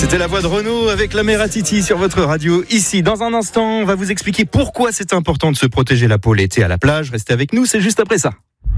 C'était la voix de Renaud avec la mère à Titi sur votre radio. Ici, dans un instant, on va vous expliquer pourquoi c'est important de se protéger la peau l'été à la plage. Restez avec nous, c'est juste après ça.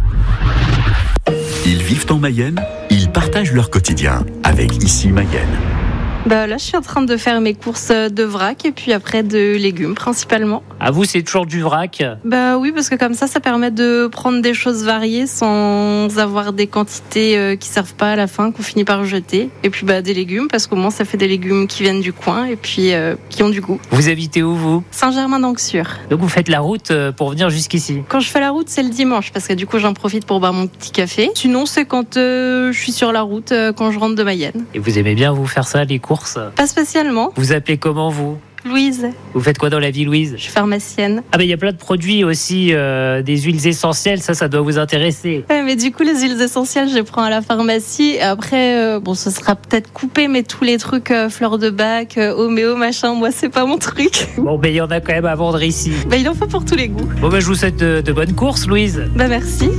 Ils vivent en Mayenne, ils partagent leur quotidien avec Ici Mayenne. Là, je suis en train de faire mes courses de vrac et puis après de légumes principalement. À vous, c'est toujours du vrac? Oui, parce que comme ça permet de prendre des choses variées sans avoir des quantités qui servent pas à la fin, qu'on finit par jeter. Et puis des légumes, parce qu'au moins ça fait des légumes qui viennent du coin et puis qui ont du goût. Vous habitez où, vous? Saint-Germain-d'Anxure. Donc vous faites la route pour venir jusqu'ici? Quand je fais la route, c'est le dimanche, parce que du coup j'en profite pour boire mon petit café. Sinon, c'est quand je suis sur la route, quand je rentre de Mayenne. Et vous aimez bien vous faire ça, les courses? Pas spécialement. Vous appelez comment, vous? Louise. Vous faites quoi dans la vie, Louise? Je suis pharmacienne. Il y a plein de produits aussi, des huiles essentielles, ça doit vous intéresser. Ouais, mais du coup, les huiles essentielles, je les prends à la pharmacie. Et après, ce sera peut-être coupé, mais tous les trucs fleurs de bac, homéo, machin, moi, c'est pas mon truc. Bon, il y en a quand même à vendre ici. Il en faut pour tous les goûts. Bon, je vous souhaite de bonnes courses, Louise. Merci.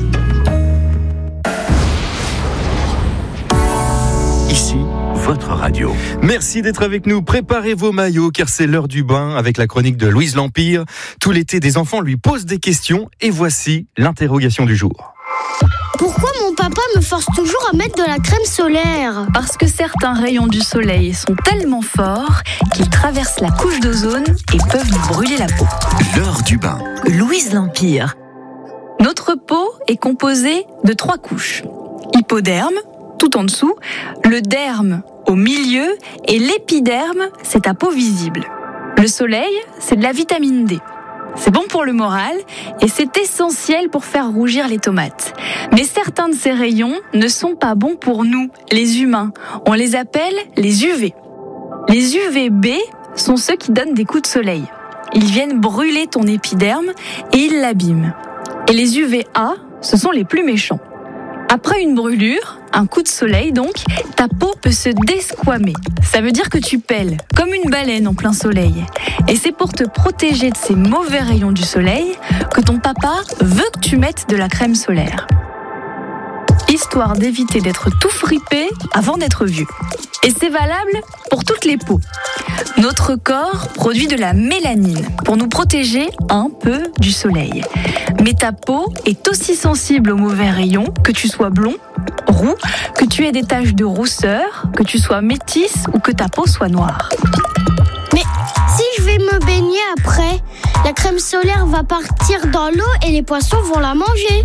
Ici, votre radio. Merci d'être avec nous. Préparez vos maillots car c'est l'heure du bain avec la chronique de Louise L'Empire. Tout l'été, des enfants lui posent des questions et voici l'interrogation du jour. Pourquoi mon papa me force toujours à mettre de la crème solaire ? Parce que certains rayons du soleil sont tellement forts qu'ils traversent la couche d'ozone et peuvent nous brûler la peau. L'heure du bain. Louise L'Empire. Notre peau est composée de 3 couches. Hypoderme, tout en dessous, le derme au milieu et l'épiderme, c'est ta peau visible. Le soleil, c'est de la vitamine D. C'est bon pour le moral et c'est essentiel pour faire rougir les tomates. Mais certains de ces rayons ne sont pas bons pour nous, les humains. On les appelle les UV. Les UVB sont ceux qui donnent des coups de soleil. Ils viennent brûler ton épiderme et ils l'abîment. Et les UVA, ce sont les plus méchants. Après une brûlure, un coup de soleil donc, ta peau peut se desquamer. Ça veut dire que tu pèles, comme une baleine en plein soleil. Et c'est pour te protéger de ces mauvais rayons du soleil que ton papa veut que tu mettes de la crème solaire. Histoire d'éviter d'être tout fripé avant d'être vieux. Et c'est valable pour toutes les peaux. Notre corps produit de la mélanine pour nous protéger un peu du soleil. Mais ta peau est aussi sensible aux mauvais rayons, que tu sois blond, roux, que tu aies des taches de rousseur, que tu sois métisse ou que ta peau soit noire. Mais si je vais me baigner après, la crème solaire va partir dans l'eau et les poissons vont la manger.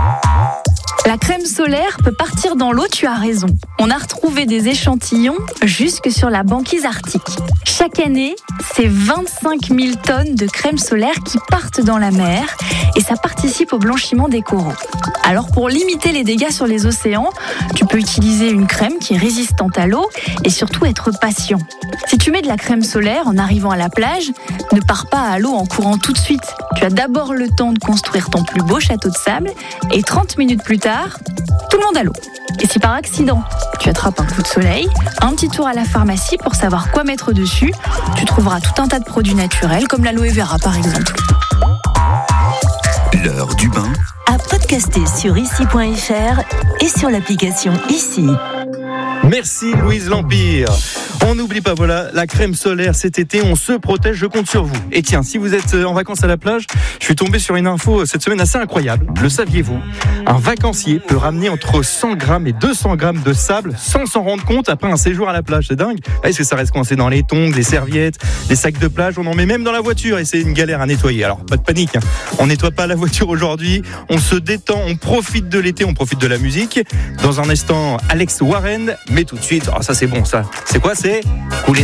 La crème solaire peut partir dans l'eau, tu as raison. On a retrouvé des échantillons jusque sur la banquise arctique. Chaque année, c'est 25 000 tonnes de crème solaire qui partent dans la mer et ça participe au blanchiment des coraux. Alors pour limiter les dégâts sur les océans, tu peux utiliser une crème qui est résistante à l'eau et surtout être patient. Si tu mets de la crème solaire en arrivant à la plage, ne pars pas à l'eau en courant tout de suite. Tu as d'abord le temps de construire ton plus beau château de sable et 30 minutes plus tard, tout le monde à l'eau. Et si par accident, tu attrapes un coup de soleil, un petit tour à la pharmacie pour savoir quoi mettre dessus, tu trouveras tout un tas de produits naturels comme l'aloe vera par exemple. L'heure du bain. À podcaster sur ici.fr et sur l'application Ici. Merci Louise L'Empire. On n'oublie pas, la crème solaire cet été, on se protège, je compte sur vous. Et tiens, si vous êtes en vacances à la plage, je suis tombé sur une info cette semaine assez incroyable. Le saviez-vous ? Un vacancier peut ramener entre 100 grammes et 200 grammes de sable sans s'en rendre compte après un séjour à la plage. C'est dingue. Est-ce que ça reste coincé dans les tongs, les serviettes, les sacs de plage ? On en met même dans la voiture et c'est une galère à nettoyer. Alors, pas de panique, on nettoie pas la voiture aujourd'hui. On se détend, on profite de l'été, on profite de la musique. Dans un instant, Alex Warren, mais tout de suite, ça c'est bon ça. C'est quoi ? C'est Cool